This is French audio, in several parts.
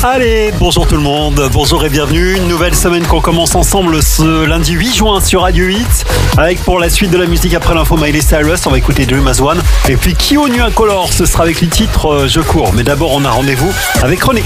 Allez, bonjour tout le monde, bonjour et bienvenue. Une nouvelle semaine qu'on commence ensemble ce lundi 8 juin sur Radio 8. Avec pour la suite de la musique après l'info Miley Cyrus, on va écouter Dream as One. Et puis Kyo Nu Incolore, ce sera avec les titres Je cours. Mais d'abord, on a rendez-vous avec René.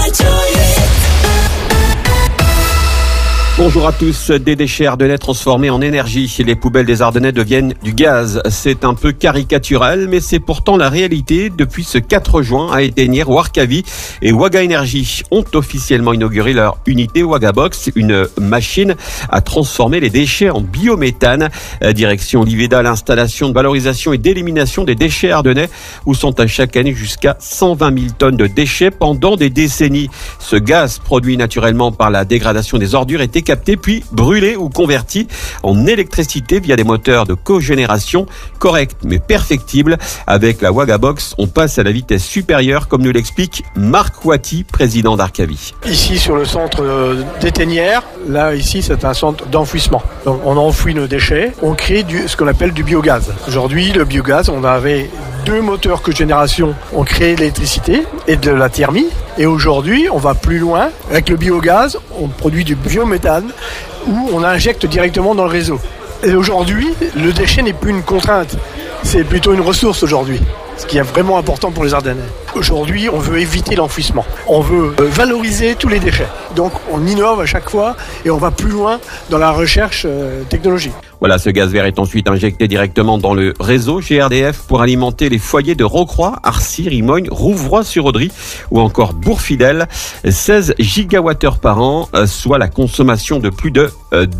Bonjour à tous. Des déchets ardennais transformés en énergie. Les poubelles des Ardennais deviennent du gaz. C'est un peu caricatural, mais c'est pourtant la réalité. Depuis ce 4 juin, à Éténières, Warkavi et Waga Energy ont officiellement inauguré leur unité Wagabox, une machine à transformer les déchets en biométhane. Direction Liveda, l'installation de valorisation et d'élimination des déchets ardennais, où sont à chaque année jusqu'à 120 000 tonnes de déchets pendant des décennies. Ce gaz, produit naturellement par la dégradation des ordures, était capté puis brûlé ou converti en électricité via des moteurs de cogénération corrects mais perfectibles. Avec la Wagabox, on passe à la vitesse supérieure, comme nous l'explique Marc Wati, président d'Arkavi. Ici sur le centre d'Éténières, là ici c'est un centre d'enfouissement. Donc on enfouit nos déchets, on crée ce qu'on appelle du biogaz. Aujourd'hui le biogaz, on avait 2 moteurs cogénération, on crée de l'électricité et de la thermie. Et aujourd'hui, on va plus loin. Avec le biogaz, on produit du biométhane où on injecte directement dans le réseau. Et aujourd'hui, le déchet n'est plus une contrainte, c'est plutôt une ressource aujourd'hui. Ce qui est vraiment important pour les Ardennais. Aujourd'hui, on veut éviter l'enfouissement. On veut valoriser tous les déchets. Donc, on innove à chaque fois et on va plus loin dans la recherche technologique. Voilà, ce gaz vert est ensuite injecté directement dans le réseau GRDF pour alimenter les foyers de Rocroi, Arcy, Rimogne, Rouvroy-sur-Audry ou encore Bourg-Fidèle. 16 gigawattheures par an, soit la consommation de plus de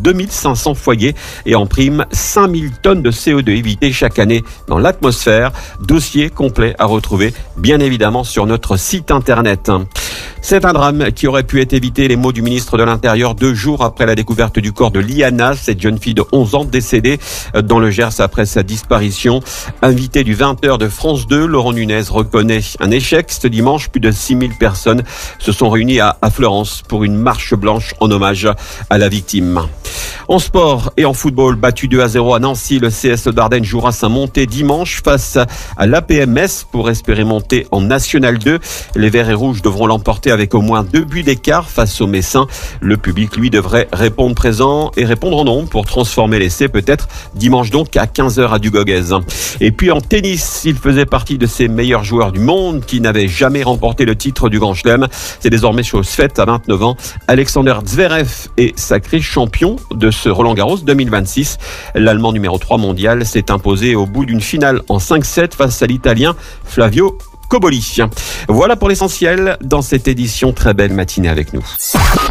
2500 foyers et en prime 5000 tonnes de CO2 évitées chaque année dans l'atmosphère. Dossier complet à retrouver bien évidemment sur notre site internet. C'est un drame qui aurait pu être évité, les mots du ministre de l'Intérieur 2 jours après la découverte du corps de Liana, cette jeune fille de 11 ans décédée dans le Gers après sa disparition. Invité du 20h de France 2, Laurent Nunez reconnaît un échec. Ce dimanche, plus de 6000 personnes se sont réunies à Fleurance pour une marche blanche en hommage à la victime. En sport et en football, battu 2-0 à Nancy, le CS Dardennes jouera sa montée dimanche face à l'APMS pour espérer monter en National 2. Les Verts et Rouges devront l'emporter avec au moins 2 buts d'écart face aux Messins. Le public, lui, devrait répondre présent et répondre en nombre pour transformer l'essai, peut-être dimanche donc à 15h à Dugoguez. Et puis en tennis, il faisait partie de ces meilleurs joueurs du monde qui n'avaient jamais remporté le titre du Grand Chelem. C'est désormais chose faite à 29 ans. Alexander Zverev est sacré champion de ce Roland-Garros 2026. L'Allemand numéro 3 mondial s'est imposé au bout d'une finale en 5-7 face à l'Italien Flavio Cobolli. Voilà pour l'essentiel dans cette édition. Très belle matinée avec nous.